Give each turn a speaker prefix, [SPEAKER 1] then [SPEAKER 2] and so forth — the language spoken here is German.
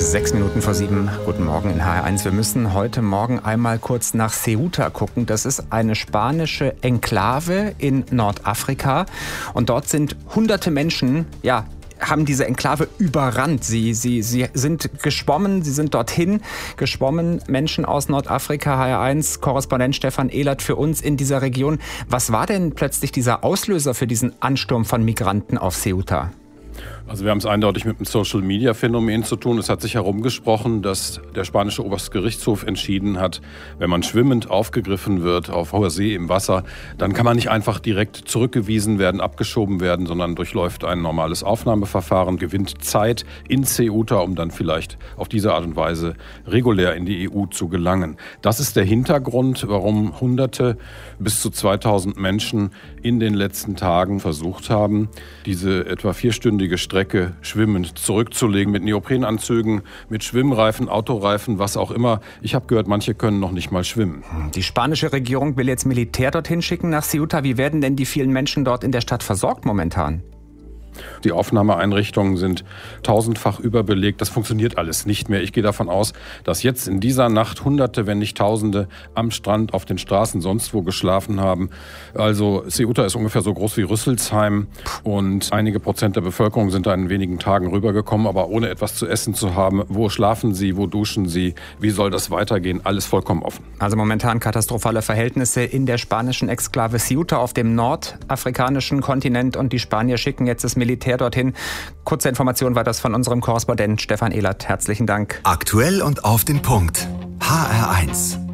[SPEAKER 1] 6:06. Guten Morgen in HR1. Wir müssen heute Morgen einmal kurz nach Ceuta gucken. Das ist eine spanische Enklave in Nordafrika. Und dort sind hunderte Menschen, haben diese Enklave überrannt. Sie sind geschwommen, sie sind dorthin geschwommen. Menschen aus Nordafrika, HR1, Korrespondent Stefan Ehlert für uns in dieser Region. Was war denn plötzlich dieser Auslöser für diesen Ansturm von Migranten auf Ceuta?
[SPEAKER 2] Also wir haben es eindeutig mit einem Social-Media-Phänomen zu tun. Es hat sich herumgesprochen, dass der spanische Oberstgerichtshof entschieden hat, wenn man schwimmend aufgegriffen wird auf hoher See im Wasser, dann kann man nicht einfach direkt zurückgewiesen werden, abgeschoben werden, sondern durchläuft ein normales Aufnahmeverfahren, gewinnt Zeit in Ceuta, um dann vielleicht auf diese Art und Weise regulär in die EU zu gelangen. Das ist der Hintergrund, warum Hunderte bis zu 2000 Menschen in den letzten Tagen versucht haben, diese etwa 4-stündige Strecke schwimmend zurückzulegen mit Neoprenanzügen, mit Schwimmreifen, Autoreifen, was auch immer. Ich habe gehört, manche können noch nicht mal schwimmen.
[SPEAKER 1] Die spanische Regierung will jetzt Militär dorthin schicken nach Ceuta. Wie werden denn die vielen Menschen dort in der Stadt versorgt momentan?
[SPEAKER 2] Die Aufnahmeeinrichtungen sind 1000-fach überbelegt. Das funktioniert alles nicht mehr. Ich gehe davon aus, dass jetzt in dieser Nacht Hunderte, wenn nicht Tausende am Strand, auf den Straßen, sonst wo geschlafen haben. Also Ceuta ist ungefähr so groß wie Rüsselsheim und einige Prozent der Bevölkerung sind da in wenigen Tagen rübergekommen, aber ohne etwas zu essen zu haben. Wo schlafen sie? Wo duschen sie? Wie soll das weitergehen? Alles vollkommen offen.
[SPEAKER 1] Also momentan katastrophale Verhältnisse in der spanischen Exklave Ceuta auf dem nordafrikanischen Kontinent und die Spanier schicken jetzt das Militär dorthin. Kurze Information war das von unserem Korrespondent Stefan Ehlert. Herzlichen Dank.
[SPEAKER 3] Aktuell und auf den Punkt. HR1.